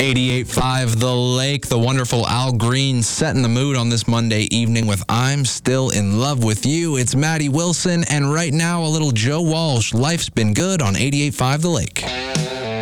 88.5 The Lake, the wonderful Al Green setting the mood on this Monday evening with I'm Still in Love with You. It's Maddie Wilson, and right now a little Joe Walsh. Life's Been Good on 88.5 The Lake.